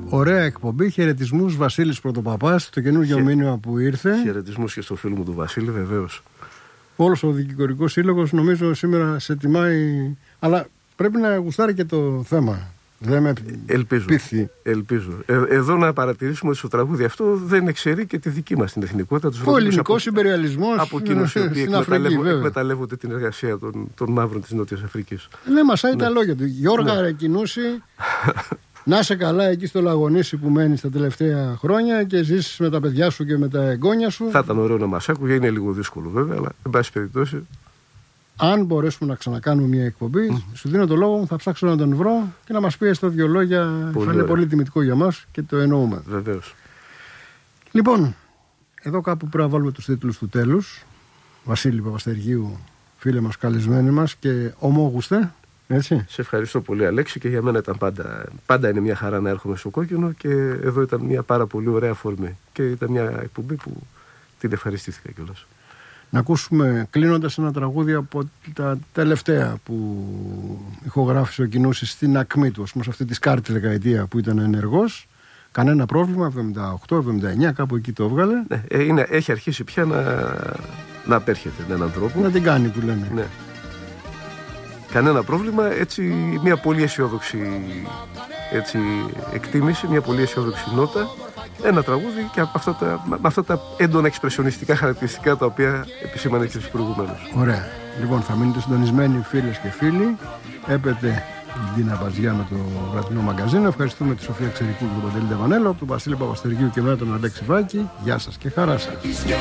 Ωραία εκπομπή. Χαιρετισμούς, Βασίλης Πρωτοπαπάς, το καινούργιο μήνυμα που ήρθε. Χαιρετισμούς και στο φίλο μου του Βασίλη, βεβαίως. Όλος ο Δικηγορικός Σύλλογος νομίζω σήμερα σε τιμάει, αλλά πρέπει να γουστάρει και το θέμα. Δεν με ελπίζω. Εδώ να παρατηρήσουμε ότι στο τραγούδι αυτό δεν εξαιρεί και τη δική μας την εθνικότητα. Ο ελληνικός ιμπεριαλισμός από εκείνους οι οποίοι εκμεταλλεύονται την εργασία των μαύρων της Νότιας Αφρικής. Ναι, μασάει τα λόγια του. Γιώργα Ρεκινούση, να είσαι καλά εκεί στο Λαγονίσι που μένεις τα τελευταία χρόνια και ζήσεις με τα παιδιά σου και με τα εγγόνια σου. Θα ήταν ωραίο να μας άκουγε, είναι λίγο δύσκολο βέβαια, αλλά εν πάση περιπτώσει. Αν μπορέσουμε να ξανακάνουμε μια εκπομπή, σου δίνω το λόγο μου, θα ψάξω να τον βρω και να μας πει στο δύο λόγια. Θα είναι πολύ τιμητικό για μας και το εννοούμε. Βεβαίως. Λοιπόν, εδώ κάπου πρέπει να βάλουμε τους τίτλους του τέλους. Βασίλη Παπαστεργίου, φίλε μας, καλεσμένοι μας και ομόγουστε. Έτσι. Σε ευχαριστώ πολύ, Αλέξη, και για μένα ήταν πάντα είναι μια χαρά να έρχομαι στο Κόκκινο και εδώ ήταν μια πάρα πολύ ωραία αφορμή. Και ήταν μια εκπομπή που την ευχαριστήθηκα κιόλας. Να ακούσουμε κλείνοντας ένα τραγούδι από τα τελευταία που ηχογράφησε ο Κινούσης στην ακμή του, σε αυτή τη σκάρτη δεκαετία που ήταν ενεργός. Κανένα πρόβλημα, 78-79, κάπου εκεί το έβγαλε. Ναι, έχει αρχίσει πια να απέρχεται με έναν τρόπο. Να την κάνει που λένε. Ναι. Κανένα πρόβλημα, έτσι μια πολύ αισιόδοξη εκτίμηση, μια πολύ αισιόδοξη νότα. Ένα τραγούδι και με αυτά τα έντονα εξπρεσιονιστικά χαρακτηριστικά τα οποία επισήμανε και προηγουμένως. Ωραία. Λοιπόν, θα μείνετε συντονισμένοι φίλες και φίλοι. Έπεται η Ντίνα Μπαζιά με το βραδινό μαγκαζίνο. Ευχαριστούμε τη Σοφία Ξερικού και τον Παντελή Ντεβανέλο, τον Βασίλη Παπαστεργίου και εμένα τον Αλέξη Βάκη. Γεια σας και χαρά σας.